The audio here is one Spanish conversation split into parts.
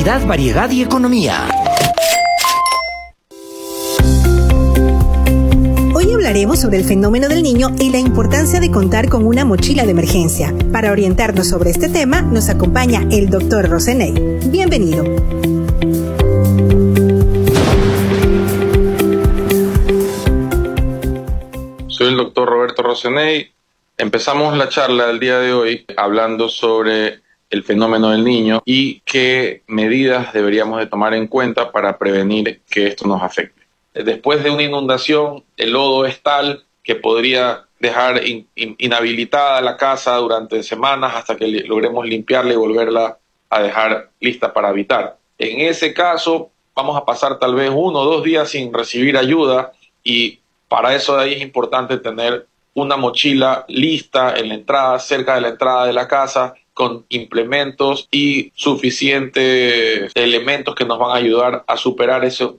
calidad, variedad y economía. Hoy hablaremos sobre el fenómeno del niño y la importancia de contar con una mochila de emergencia. Para orientarnos sobre este tema, nos acompaña el Dr. Roseney. Bienvenido. Soy el doctor Roberto Roseney. Empezamos la charla del día de hoy hablando sobre el fenómeno del niño y qué medidas deberíamos de tomar en cuenta para prevenir que esto nos afecte. Después de una inundación, el lodo es tal que podría dejar inhabilitada la casa durante semanas hasta que logremos limpiarla y volverla a dejar lista para habitar. En ese caso, vamos a pasar tal vez 1 o 2 días sin recibir ayuda, y para eso de ahí es importante tener una mochila lista en la entrada, cerca de la entrada de la casa, con implementos y suficientes elementos que nos van a ayudar a superar eso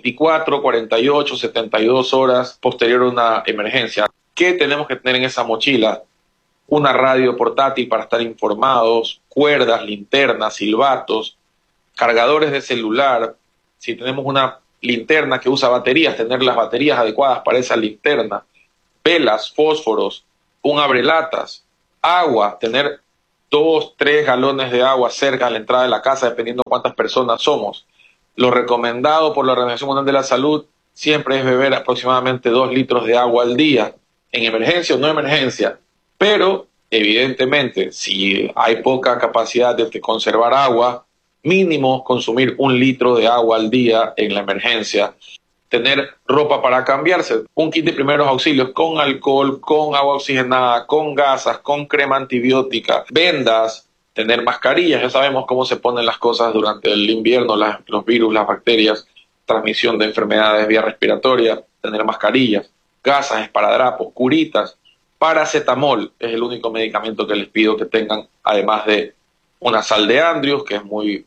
24, 48, 72 horas posterior a una emergencia. ¿Qué tenemos que tener en esa mochila? Una radio portátil para estar informados, cuerdas, linternas, silbatos, cargadores de celular. Si tenemos una linterna que usa baterías, tener las baterías adecuadas para esa linterna, velas, fósforos, un abrelatas, agua, tener 2, 3 galones de agua cerca de la entrada de la casa, dependiendo de cuántas personas somos. Lo recomendado por la Organización Mundial de la Salud siempre es beber aproximadamente 2 litros de agua al día, en emergencia o no emergencia. Pero, evidentemente, si hay poca capacidad de conservar agua, mínimo consumir 1 litro de agua al día en la emergencia. Tener ropa para cambiarse, un kit de primeros auxilios con alcohol, con agua oxigenada, con gasas, con crema antibiótica, vendas, tener mascarillas. Ya sabemos cómo se ponen las cosas durante el invierno, los virus, las bacterias, transmisión de enfermedades vía respiratoria, tener mascarillas, gasas, esparadrapos, curitas. Paracetamol es el único medicamento que les pido que tengan, además de una sal de Andrews, que es muy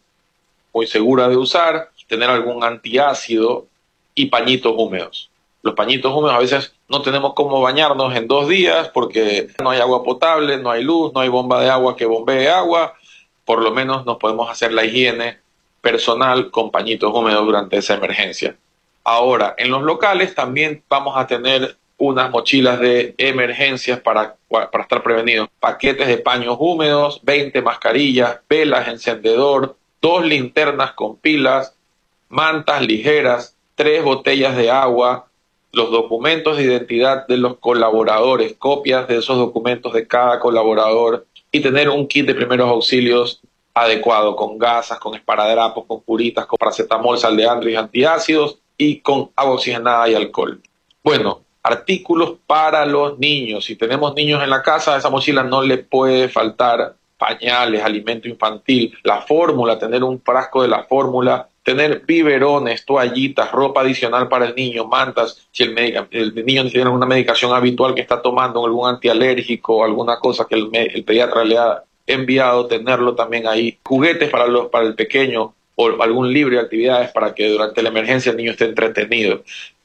segura de usar, tener algún antiácido y pañitos húmedos. Los pañitos húmedos, a veces no tenemos cómo bañarnos en 2 días porque no hay agua potable, no hay luz, no hay bomba de agua que bombee agua. Por lo menos nos podemos hacer la higiene personal con pañitos húmedos durante esa emergencia. Ahora, en los locales también vamos a tener unas mochilas de emergencias para estar prevenidos. Paquetes de paños húmedos, 20 mascarillas, velas, encendedor, 2 linternas con pilas, mantas ligeras, 3 botellas de agua, los documentos de identidad de los colaboradores, copias de esos documentos de cada colaborador, y tener un kit de primeros auxilios adecuado, con gasas, con esparadrapos, con curitas, con paracetamol, sal de Andrews y antiácidos, y con agua oxigenada y alcohol. Bueno, artículos para los niños. Si tenemos niños en la casa, a esa mochila no le puede faltar pañales, alimento infantil, la fórmula, tener un frasco de la fórmula, tener biberones, toallitas, ropa adicional para el niño, mantas, si el niño tiene alguna medicación habitual que está tomando, algún antialérgico, alguna cosa que el pediatra le ha enviado, tenerlo también ahí, juguetes para el pequeño o algún libro de actividades para que durante la emergencia el niño esté entretenido.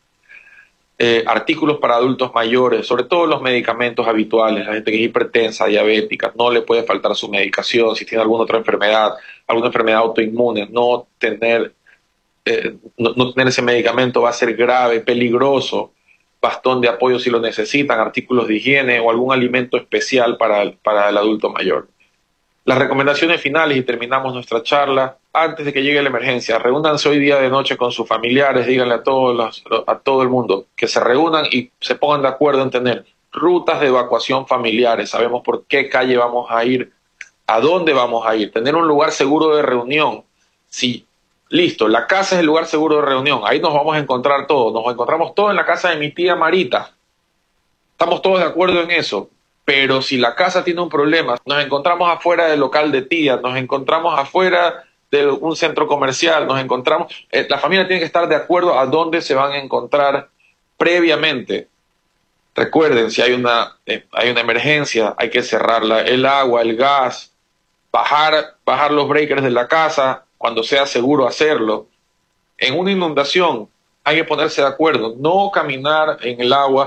Artículos para adultos mayores, sobre todo los medicamentos habituales. La gente que es hipertensa, diabética, no le puede faltar su medicación. Si tiene alguna otra enfermedad, alguna enfermedad autoinmune, no tener ese medicamento va a ser grave, peligroso. Bastón de apoyo si lo necesitan, artículos de higiene o algún alimento especial para el adulto mayor. Las recomendaciones finales, y terminamos nuestra charla. Antes de que llegue la emergencia, reúnanse hoy día de noche con sus familiares, díganle a todo el mundo que se reúnan y se pongan de acuerdo en tener rutas de evacuación familiares. Sabemos por qué calle vamos a ir, a dónde vamos a ir, tener un lugar seguro de reunión. Sí, listo, la casa es el lugar seguro de reunión, ahí nos vamos a encontrar todos. Nos encontramos todos en la casa de mi tía Marita. Estamos todos de acuerdo en eso. Pero si la casa tiene un problema, nos encontramos afuera del local de tía, nos encontramos afuera de un centro comercial, la familia tiene que estar de acuerdo a dónde se van a encontrar previamente. Recuerden, si hay una emergencia, hay que cerrarla, el agua, el gas, bajar los breakers de la casa cuando sea seguro hacerlo. En una inundación hay que ponerse de acuerdo, no caminar en el agua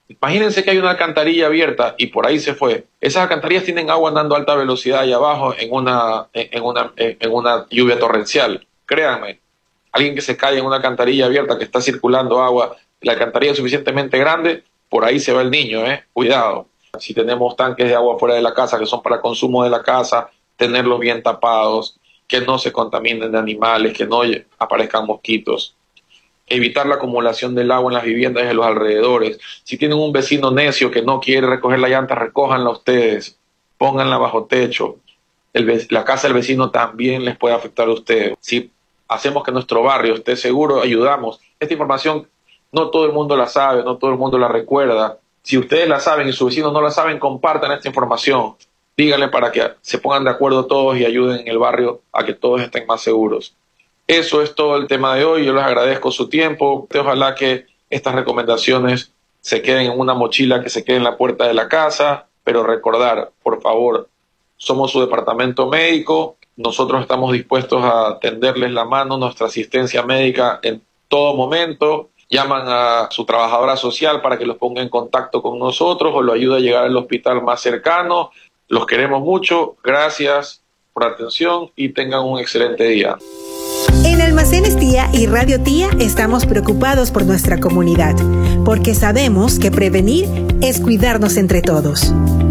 Imagínense que hay una alcantarilla abierta y por ahí se fue. Esas alcantarillas tienen agua andando a alta velocidad ahí abajo en una lluvia torrencial. Créanme, alguien que se cae en una alcantarilla abierta que está circulando agua, la alcantarilla es suficientemente grande, por ahí se va el niño, cuidado. Si tenemos tanques de agua fuera de la casa que son para consumo de la casa, tenerlos bien tapados, que no se contaminen de animales, que no aparezcan mosquitos. Evitar la acumulación del agua en las viviendas y en los alrededores. Si tienen un vecino necio que no quiere recoger la llanta, recójanla ustedes, pónganla bajo techo. La casa del vecino también les puede afectar a ustedes. Si hacemos que nuestro barrio esté seguro, ayudamos. Esta información no todo el mundo la sabe, no todo el mundo la recuerda. Si ustedes la saben y sus vecinos no la saben, compartan esta información. Díganle para que se pongan de acuerdo todos y ayuden en el barrio a que todos estén más seguros. Eso es todo el tema de hoy. Yo les agradezco su tiempo. Ojalá que estas recomendaciones se queden en una mochila, que se quede en la puerta de la casa. Pero recordar, por favor, somos su departamento médico. Nosotros estamos dispuestos a tenderles la mano, nuestra asistencia médica en todo momento. Llaman a su trabajadora social para que los ponga en contacto con nosotros o lo ayude a llegar al hospital más cercano. Los queremos mucho. Gracias por la atención y tengan un excelente día. En Almacenes Tía y Radio Tía estamos preocupados por nuestra comunidad, porque sabemos que prevenir es cuidarnos entre todos.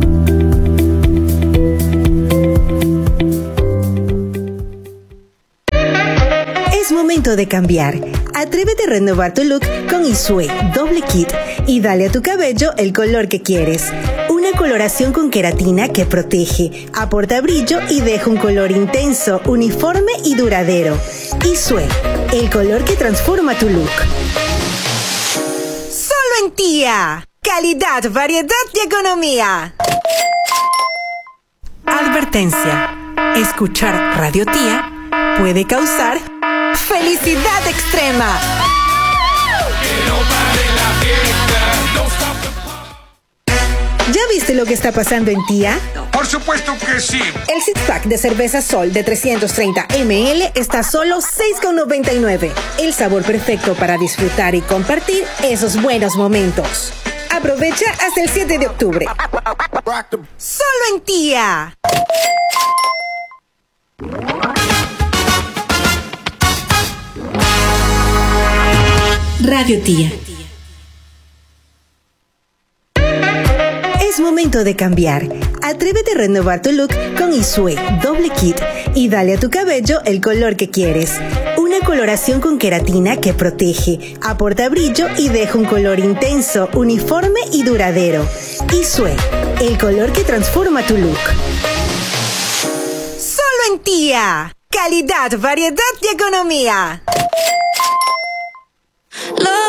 Es momento de cambiar. Atrévete a renovar tu look con Isue Doble Kit y dale a tu cabello el color que quieres. Una coloración con queratina que protege, aporta brillo y deja un color intenso, uniforme y duradero. Isue, el color que transforma tu look. ¡Solo en Tía! Calidad, variedad y economía. Advertencia. Escuchar Radio Tía puede causar felicidad extrema. ¿Ya viste lo que está pasando en Tía? Por supuesto que sí. El six-pack de cerveza Sol de 330 ml está a solo $6,99. El sabor perfecto para disfrutar y compartir esos buenos momentos. Aprovecha hasta el 7 de octubre. ¡Solo en Tía! Radio Tía. Es momento de cambiar. Atrévete a renovar tu look con Isue Doble Kit y dale a tu cabello el color que quieres. Una coloración con queratina que protege, aporta brillo y deja un color intenso, uniforme y duradero. Isue, el color que transforma tu look. ¡Solo en Tía! Calidad, variedad y economía.